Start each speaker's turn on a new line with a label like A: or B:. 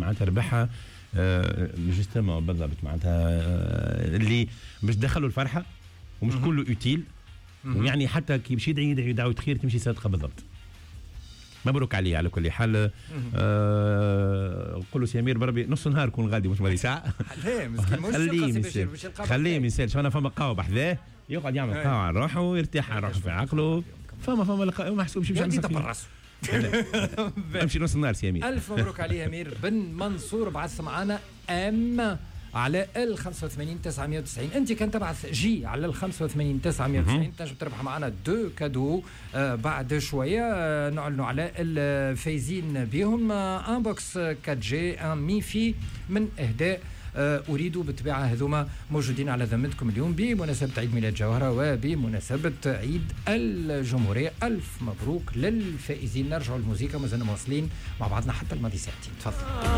A: معناتها ربحها جوستومون بالضبط معناتها اللي باش دخلوا الفرحه ومش كله اوتيل ويعني حتى كي باش يدعي دعوه خير تمشي صادقه بالضبط. مبروك عليه على كل حال. نقول له سي امير بربي نص نهار كون غادي مش مالي ساعه.
B: لا مسكين
A: خليه ما يسالش. انا فما قهوه بحذاه يقعد يعمل قهوه على روحه ويرتاح على روحه في عقله. فما محسوبش باش
B: يدبر راسه.
A: امشي نص النهار سي امير.
B: الف مبروك عليه امير بن منصور. بعث معنا ام على ال 85 990. انت كان تبعث جي على ال 85 990 تنجم تربح معنا 2 كادو. بعد شويه نعلنوا على الفايزين بهم ان بوكس 4 جي ان ميفي من اهداء أريدوا بالطبيعة هذوما موجودين على ذمتكم اليوم بمناسبة عيد ميلاد جوهرة وبمناسبة عيد الجمهورية. ألف مبروك للفائزين. نرجعوا الموسيقى، ما زلنا مواصلين مع بعضنا حتى الماضي ساعتين. تفضل.